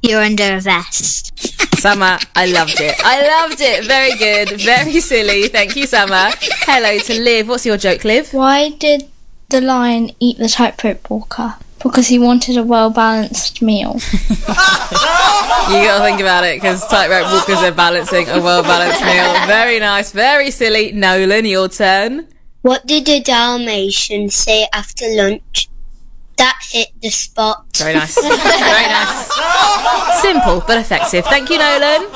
You're under a vest. Summer, I loved it. Very good. Very silly. Thank you, Summer. Hello to Liv. What's your joke, Liv? Why did the lion eat the tightrope walker? Because he wanted a well-balanced meal. You got to think about it, because tightrope walkers are balancing a well-balanced meal. Very nice. Very silly. Nolan, your turn. What did the Dalmatian say after lunch? That hit the spot. Very nice. Very nice. Simple but effective. Thank you, Nolan.